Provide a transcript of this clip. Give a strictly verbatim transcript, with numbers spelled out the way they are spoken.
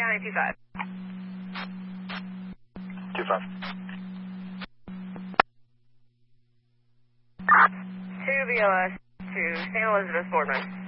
County two five. two five. two B L S to Saint Elizabeth Boardman.